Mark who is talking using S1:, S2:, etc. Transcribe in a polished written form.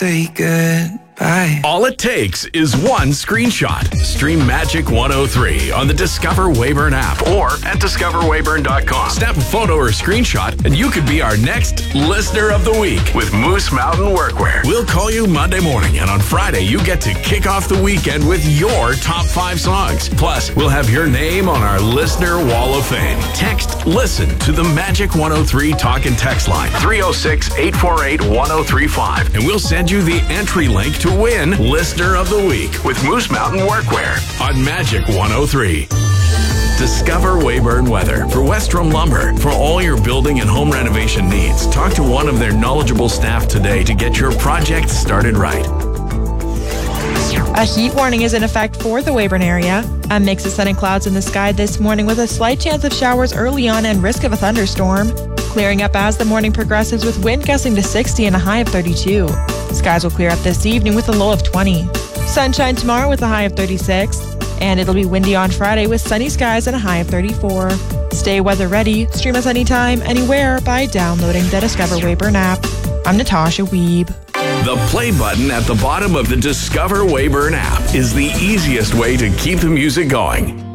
S1: say goodbye.
S2: All it takes is one screenshot. Stream Magic 103 on the Discover Weyburn app or at discoverweyburn.com. Snap a photo or screenshot and you could be our next Listener of the Week with Moose Mountain Workwear. We'll call you Monday morning, and on Friday you get to kick off the weekend with your top 5 songs. Plus, we'll have your name on our Listener Wall of Fame. Text LISTEN to the Magic 103 talk and text line 306-848-1035 and we'll send you the entry link to win Listener of the Week with Moose Mountain Workwear on Magic 103. Discover Weyburn Weather for Westrom Lumber. For all your building and home renovation needs, talk to one of their knowledgeable staff today to get your project started right.
S3: A heat warning is in effect for the Weyburn area. A mix of sun and clouds in the sky this morning with a slight chance of showers early on and risk of a thunderstorm. Clearing up as the morning progresses with wind gusting to 60 and a high of 32. Skies will clear up this evening with a low of 20. Sunshine tomorrow with a high of 36. And it'll be windy on Friday with sunny skies and a high of 34. Stay weather ready. Stream us anytime, anywhere by downloading the Discover Weyburn app. I'm Natasha Wiebe.
S2: The play button at the bottom of the Discover Weyburn app is the easiest way to keep the music going.